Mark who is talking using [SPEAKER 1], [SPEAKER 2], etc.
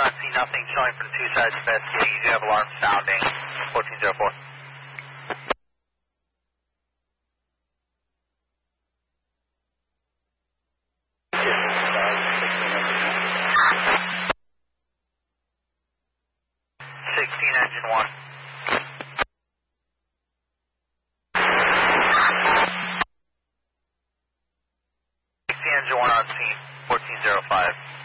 [SPEAKER 1] on scene, nothing showing from the two sides investigating. You do have alarm sounding, 1404. Engine 1. 16 engine 1 on scene, 1405.